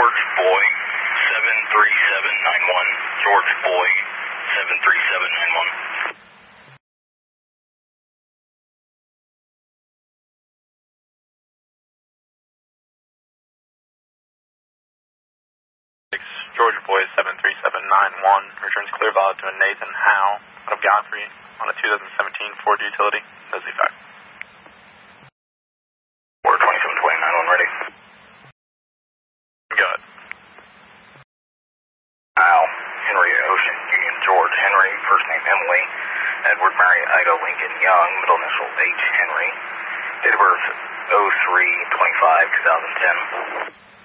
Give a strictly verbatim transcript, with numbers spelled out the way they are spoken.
George Boyd, seven three seven nine one. George Boyd, seven three seven nine one. Georgia Boy seven three seven nine one returns clear valid to a Nathan Howe out of Godfrey on a two thousand seventeen Ford utility. Does he fact? Ford twenty-seven twenty nine one ready. Go ahead. Howe, Henry Ocean Union George Henry, first name Emily, Edward Mary Ida Lincoln Young, middle initial H Henry, date of birth oh three twenty-five two thousand ten.